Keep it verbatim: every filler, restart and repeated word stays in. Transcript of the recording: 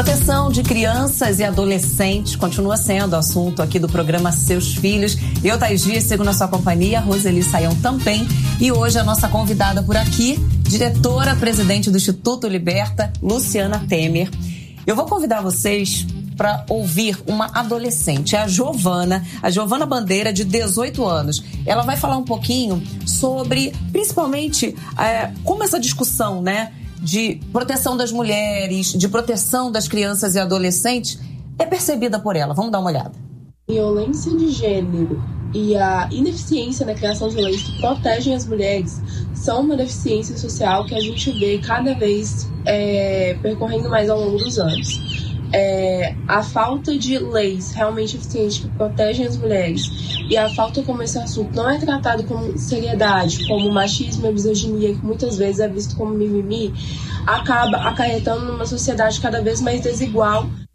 Proteção de crianças e adolescentes continua sendo assunto aqui do programa Seus Filhos. Eu, Thaís Dias, sigo na sua companhia, Roseli Saião também. E hoje a nossa convidada por aqui, diretora-presidente do Instituto Liberta, Luciana Temer. Eu vou convidar vocês para ouvir uma adolescente, a Giovana, a Giovana Bandeira, de dezoito anos. Ela vai falar um pouquinho sobre, principalmente, é, como essa discussão, né, de proteção das mulheres, de proteção das crianças e adolescentes é percebida por ela. Vamos dar uma olhada. Violência de gênero e a ineficiência na criação de leis que protegem as mulheres são uma deficiência social que a gente vê cada vez é, percorrendo mais ao longo dos anos. É, a falta de leis realmente eficientes que protegem as mulheres e a falta como esse assunto não é tratado com seriedade, como machismo e misoginia, que muitas vezes é visto como mimimi, acaba acarretando numa sociedade cada vez mais desigual.